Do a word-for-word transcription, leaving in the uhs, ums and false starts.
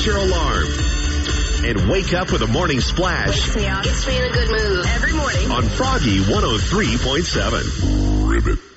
set your alarm. And wake up with a morning splash. Wakes me up. Gets me in a good mood every morning. On Froggy one oh three point seven. Ribbit.